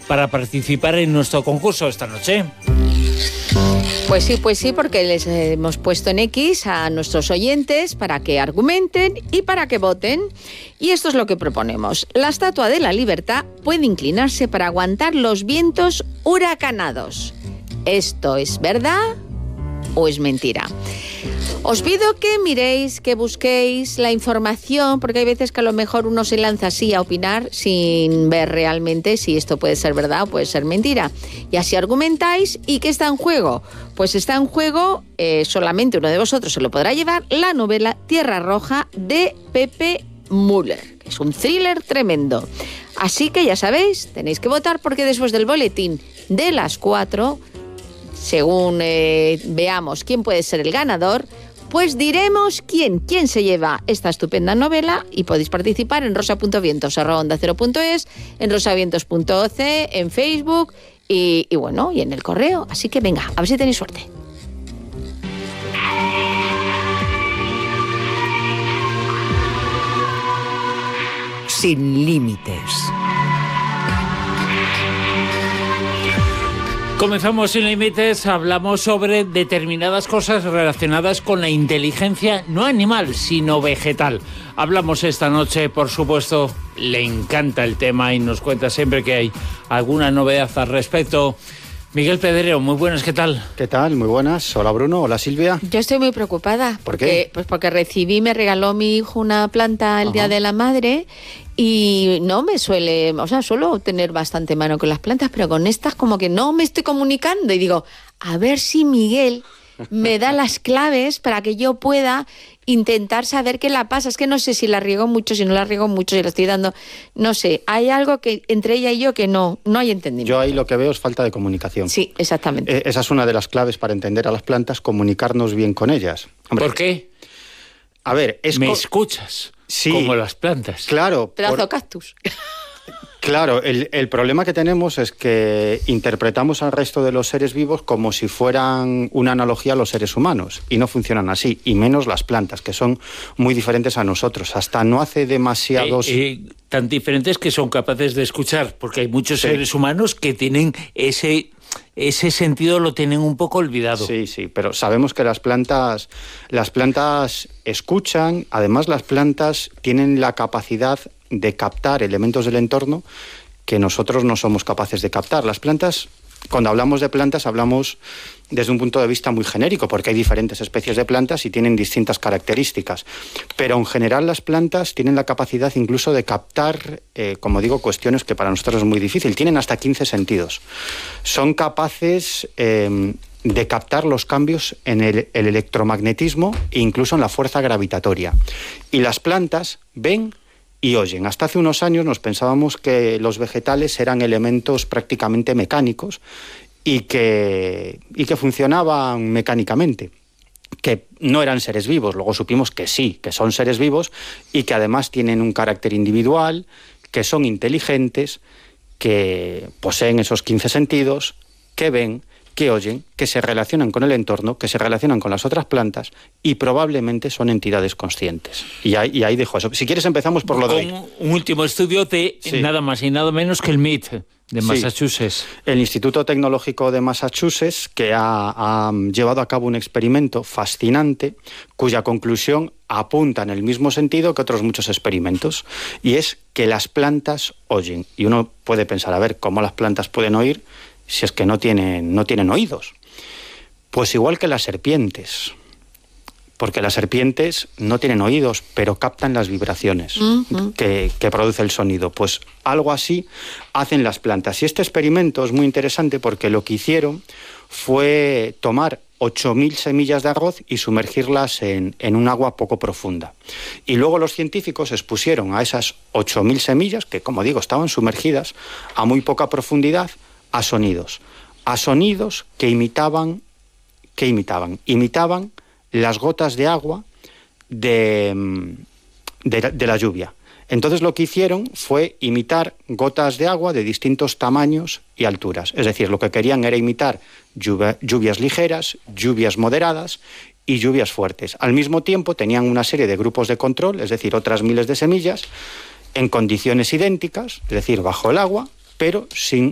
para participar en nuestro concurso esta noche. Pues sí, porque les hemos puesto en X a nuestros oyentes para que argumenten y para que voten. Y esto es lo que proponemos. La Estatua de la Libertad puede inclinarse para aguantar los vientos huracanados. ¿Esto es verdad o es mentira? Os pido que miréis, que busquéis la información, porque hay veces que a lo mejor uno se lanza así a opinar sin ver realmente si esto puede ser verdad o puede ser mentira. Y así argumentáis. ¿Y qué está en juego? Pues está en juego, solamente uno de vosotros se lo podrá llevar, la novela Tierra Roja de Pepe Müller, que es un thriller tremendo. Así que ya sabéis, tenéis que votar, porque después del boletín de las 4, según veamos quién puede ser el ganador, pues diremos quién se lleva esta estupenda novela. Y podéis participar en rosa.vientos@onda0.es, en rosavientos.oc, en Facebook y bueno, y en el correo. Así que venga, a ver si tenéis suerte. Sin límites. Comenzamos Sin Límites, hablamos sobre determinadas cosas relacionadas con la inteligencia, no animal, sino vegetal. Hablamos esta noche, por supuesto, le encanta el tema y nos cuenta siempre que hay alguna novedad al respecto. Miguel Pedrero, muy buenas, ¿qué tal? ¿Qué tal? Muy buenas. Hola Bruno, hola Silvia. Yo estoy muy preocupada. ¿Por qué? Pues porque me regaló mi hijo una planta el Día de la Madre y no me suelo tener bastante mano con las plantas, pero con estas como que no me estoy comunicando y digo, a ver si Miguel me da las claves para que yo pueda intentar saber qué la pasa. Es que no sé si la riego mucho, si no la riego mucho, si la estoy dando, no sé, hay algo que entre ella y yo que no hay entendimiento. Yo ahí lo que veo es falta de comunicación. Sí, exactamente. Esa es una de las claves para entender a las plantas, comunicarnos bien con ellas. Hombre, ¿por qué? A ver, ¿me escuchas? Sí. Como las plantas. Claro. Pedazo cactus. Claro, el problema que tenemos es que interpretamos al resto de los seres vivos como si fueran una analogía a los seres humanos, y no funcionan así, y menos las plantas, que son muy diferentes a nosotros. Hasta no hace demasiados... tan diferentes que son capaces de escuchar, porque hay muchos seres humanos que tienen ese sentido, lo tienen un poco olvidado. Sí, pero sabemos que las plantas escuchan. Además, las plantas tienen la capacidad de captar elementos del entorno que nosotros no somos capaces de captar. Las plantas, cuando hablamos de plantas, hablamos desde un punto de vista muy genérico, porque hay diferentes especies de plantas y tienen distintas características. Pero en general las plantas tienen la capacidad incluso de captar, como digo, cuestiones que para nosotros es muy difícil. Tienen hasta 15 sentidos. Son capaces de captar los cambios en el electromagnetismo e incluso en la fuerza gravitatoria. Y las plantas ven y oyen. Hasta hace unos años nos pensábamos que los vegetales eran elementos prácticamente mecánicos y que funcionaban mecánicamente, que no eran seres vivos. Luego supimos que sí, que son seres vivos y que además tienen un carácter individual, que son inteligentes, que poseen esos 15 sentidos, que ven, que oyen, que se relacionan con el entorno, que se relacionan con las otras plantas y probablemente son entidades conscientes. Y ahí dejo eso. Si quieres empezamos por lo de hoy. Un último estudio de nada más y nada menos que el MIT de Massachusetts. Sí. El Instituto Tecnológico de Massachusetts, que ha llevado a cabo un experimento fascinante cuya conclusión apunta en el mismo sentido que otros muchos experimentos, y es que las plantas oyen. Y uno puede pensar, a ver, ¿cómo las plantas pueden oír si es que no tienen oídos? Pues igual que las serpientes, porque las serpientes no tienen oídos, pero captan las vibraciones que produce el sonido. Pues algo así hacen las plantas. Y este experimento es muy interesante porque lo que hicieron fue tomar 8.000 semillas de arroz y sumergirlas en un agua poco profunda. Y luego los científicos expusieron a esas 8.000 semillas, que como digo estaban sumergidas a muy poca profundidad, a sonidos que imitaban las gotas de agua de la lluvia. Entonces lo que hicieron fue imitar gotas de agua de distintos tamaños y alturas. Es decir, lo que querían era imitar lluvias ligeras, lluvias moderadas y lluvias fuertes. Al mismo tiempo tenían una serie de grupos de control, es decir, otras miles de semillas, en condiciones idénticas, es decir, bajo el agua, pero sin